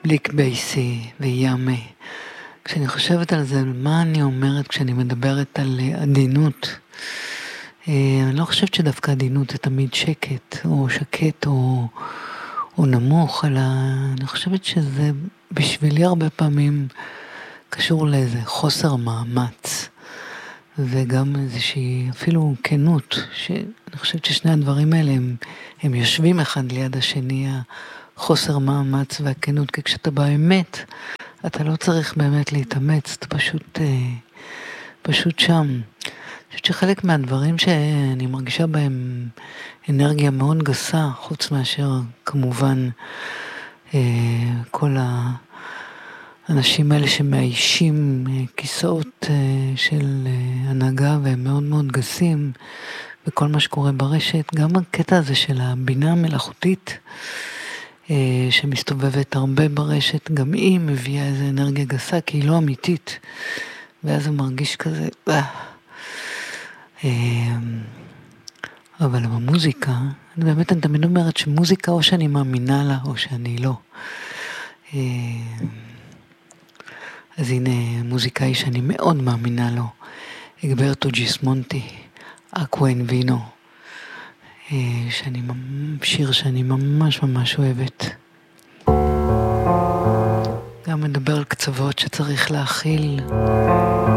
בליק בייסי ויאמה. כשאני חושבת על זה, מה אני אומרת כשאני מדברת על עדינות? אני לא חושבת שדווקא עדינות זה תמיד שקט, או שקט, או נמוך, אלא אני חושבת שזה בשבילי הרבה פעמים קשור לאיזה חוסר מאמץ, וגם איזושהי אפילו כנות, שאני חושבת ששני הדברים האלה הם יושבים אחד ליד השני, החוסר מאמץ והכנות, כי כשאתה באמת, אתה לא צריך באמת להתאמץ, אתה פשוט שם. אני חושבת שחלק מהדברים שאני מרגישה בהם אנרגיה מאוד גסה, חוץ מאשר כמובן כל האנשים האלה שמאיישים כיסאות של הנהגה והם מאוד מאוד גסים, וכל מה שקורה ברשת, גם הקטע הזה של הבינה המלאכותית שמסתובבת הרבה ברשת, גם היא מביאה איזו אנרגיה גסה, כי היא לא אמיתית, ואז זה מרגיש כזה, אבל במוזיקה, אני תמיד אומרת שמוזיקה או שאני מאמינה לה או שאני לא. אז הנה מוזיקאי שאני מאוד מאמינה לו, אגברטו ג'יסמונטי, אקווה אין וינו, שיר שאני ממש ממש אוהבת. גם מדבר על קצוות שצריך להכיל.